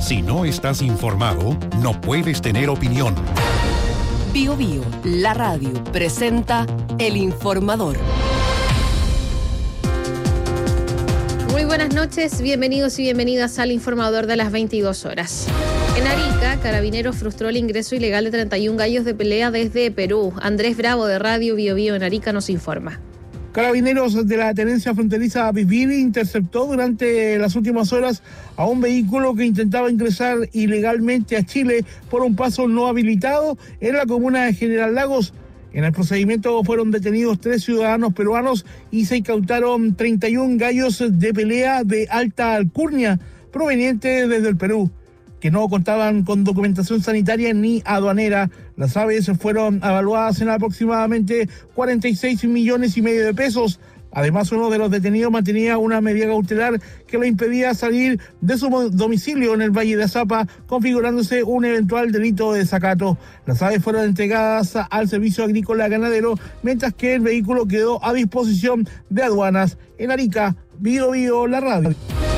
Si no estás informado, no puedes tener opinión. Bio Bio, la radio, presenta El Informador. Muy buenas noches, bienvenidos y bienvenidas al Informador de las 22 horas. En Arica, Carabineros frustró el ingreso ilegal de 31 gallos de pelea desde Perú. Andrés Bravo de Radio Bio Bio en Arica nos informa. Carabineros de la tenencia fronteriza Viviri interceptó durante las últimas horas a un vehículo que intentaba ingresar ilegalmente a Chile por un paso no habilitado en la comuna de General Lagos. En el procedimiento fueron detenidos 3 ciudadanos peruanos y se incautaron 31 gallos de pelea de alta alcurnia provenientes desde el Perú, que no contaban con documentación sanitaria ni aduanera. Las aves fueron evaluadas en aproximadamente 46,5 millones de pesos. Además, uno de los detenidos mantenía una medida cautelar que le impedía salir de su domicilio en el Valle de Azapa, configurándose un eventual delito de desacato. Las aves fueron entregadas al Servicio Agrícola Ganadero, mientras que el vehículo quedó a disposición de aduanas. En Arica, Bio Bio, la radio.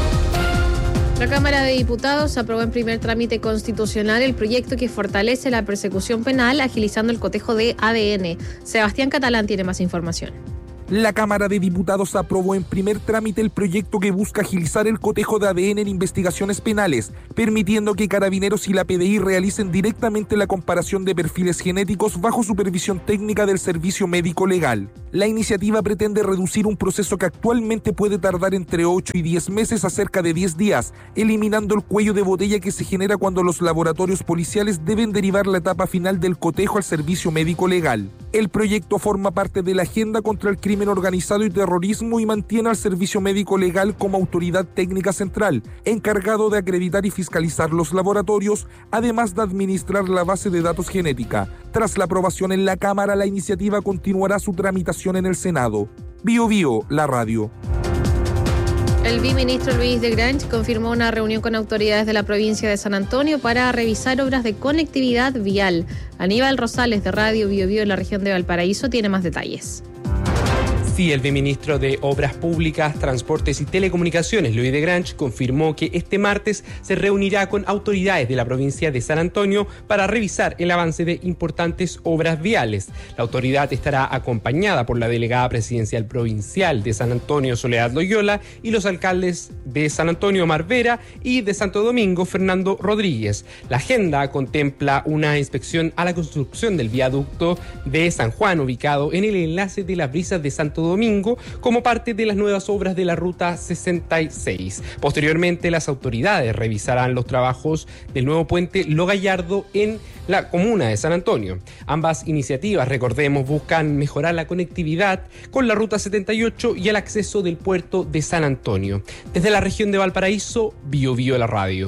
La Cámara de Diputados aprobó en primer trámite constitucional el proyecto que fortalece la persecución penal, agilizando el cotejo de ADN. Sebastián Catalán tiene más información. La Cámara de Diputados aprobó en primer trámite el proyecto que busca agilizar el cotejo de ADN en investigaciones penales, permitiendo que Carabineros y la PDI realicen directamente la comparación de perfiles genéticos bajo supervisión técnica del Servicio Médico Legal. La iniciativa pretende reducir un proceso que actualmente puede tardar entre 8 y 10 meses a cerca de 10 días, eliminando el cuello de botella que se genera cuando los laboratorios policiales deben derivar la etapa final del cotejo al Servicio Médico Legal. El proyecto forma parte de la agenda contra el crimen organizado y terrorismo y mantiene al Servicio Médico Legal como autoridad técnica central, encargado de acreditar y fiscalizar los laboratorios, además de administrar la base de datos genética. Tras la aprobación en la Cámara, la iniciativa continuará su tramitación en el Senado. Bio Bio, la radio. El viceministro Luis de Grange confirmó una reunión con autoridades de la provincia de San Antonio para revisar obras de conectividad vial. Aníbal Rosales de Radio Bio Bio en la región de Valparaíso tiene más detalles. Sí, el viceministro de Obras Públicas, Transportes y Telecomunicaciones, Luis de Grange, confirmó que este martes se reunirá con autoridades de la provincia de San Antonio para revisar el avance de importantes obras viales. La autoridad estará acompañada por la delegada presidencial provincial de San Antonio, Soledad Loyola, y los alcaldes de San Antonio, Omar Vera, y de Santo Domingo, Fernando Rodríguez. La agenda contempla una inspección a la construcción del viaducto de San Juan, ubicado en el enlace de las Brisas de Santo Domingo, como parte de las nuevas obras de la Ruta 66. Posteriormente, las autoridades revisarán los trabajos del nuevo puente Lo Gallardo en la comuna de San Antonio. Ambas iniciativas, recordemos, buscan mejorar la conectividad con la Ruta 78 y el acceso del puerto de San Antonio. Desde la región de Valparaíso, Bio Bio la radio.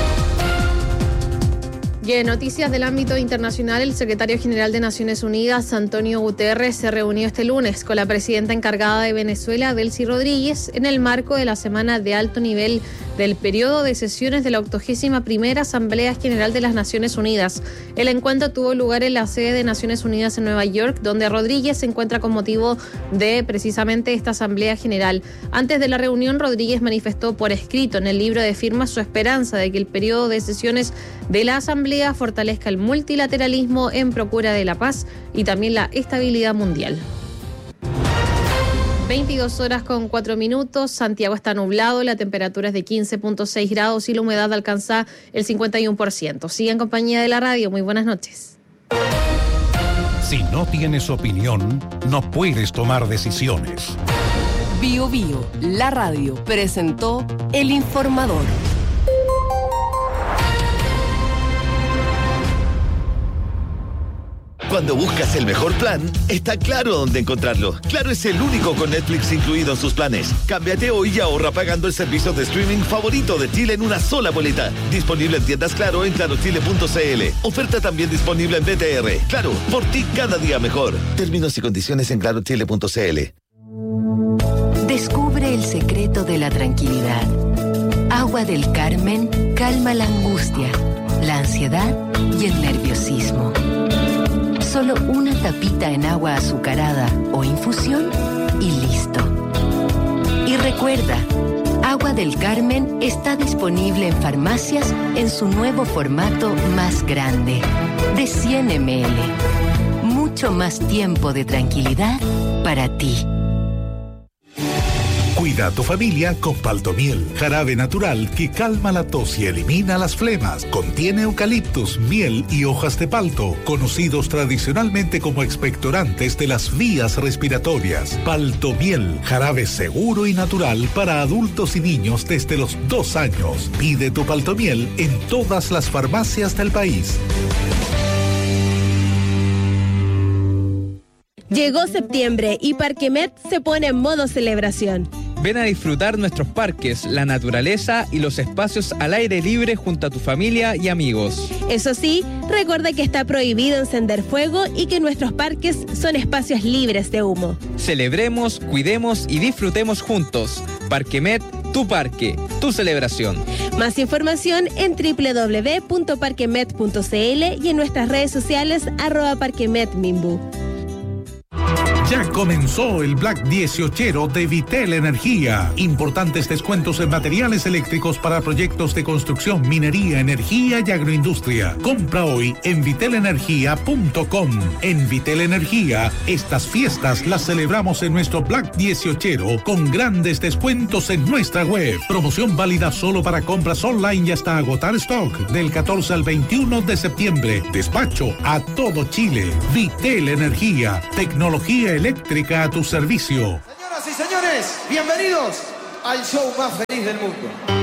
Y en noticias del ámbito internacional, el secretario general de Naciones Unidas, Antonio Guterres, se reunió este lunes con la presidenta encargada de Venezuela, Delcy Rodríguez, en el marco de la semana de alto nivel del periodo de sesiones de la 81ª Asamblea General de las Naciones Unidas. El encuentro tuvo lugar en la sede de Naciones Unidas en Nueva York, donde Rodríguez se encuentra con motivo de precisamente esta Asamblea General. Antes de la reunión, Rodríguez manifestó por escrito en el libro de firmas su esperanza de que el periodo de sesiones de la Asamblea fortalezca el multilateralismo en procura de la paz y también la estabilidad mundial. 22 horas con 4 minutos, Santiago está nublado, la temperatura es de 15.6 grados y la humedad alcanza el 51%. Sigue en compañía de la radio, muy buenas noches. Si no tienes opinión, no puedes tomar decisiones. Bio Bio, la radio, presentó El Informador. Cuando buscas el mejor plan, está Claro dónde encontrarlo. Claro es el único con Netflix incluido en sus planes. Cámbiate hoy y ahorra pagando el servicio de streaming favorito de Chile en una sola boleta. Disponible en tiendas Claro en clarochile.cl. Oferta también disponible en BTR. Claro, por ti cada día mejor. Términos y condiciones en clarochile.cl. Descubre el secreto de la tranquilidad. Agua del Carmen calma la angustia, la ansiedad y el nerviosismo. Solo una tapita en agua azucarada o infusión y listo. Y recuerda, Agua del Carmen está disponible en farmacias en su nuevo formato más grande, de 100 ml. Mucho más tiempo de tranquilidad para ti. Cuida a tu familia con Paltomiel, jarabe natural que calma la tos y elimina las flemas. Contiene eucaliptus, miel y hojas de palto, conocidos tradicionalmente como expectorantes de las vías respiratorias. Paltomiel, jarabe seguro y natural para adultos y niños desde los 2 años. Pide tu Paltomiel en todas las farmacias del país. Llegó septiembre y Parquemet se pone en modo celebración. Ven a disfrutar nuestros parques, la naturaleza y los espacios al aire libre junto a tu familia y amigos. Eso sí, recuerda que está prohibido encender fuego y que nuestros parques son espacios libres de humo. Celebremos, cuidemos y disfrutemos juntos. Parquemet, tu parque, tu celebración. Más información en www.parquemet.cl y en nuestras redes sociales @parquemetminbu. Ya comenzó el Black 18 de Vitel Energía. Importantes descuentos en materiales eléctricos para proyectos de construcción, minería, energía y agroindustria. Compra hoy en vitelenergia.com. En Vitel Energía, estas fiestas las celebramos en nuestro Black 18 con grandes descuentos en nuestra web. Promoción válida solo para compras online y hasta agotar stock del 14 al 21 de septiembre. Despacho a todo Chile. Vitel Energía. Tecnología eléctrica a tu servicio. Señoras y señores, bienvenidos al show más feliz del mundo.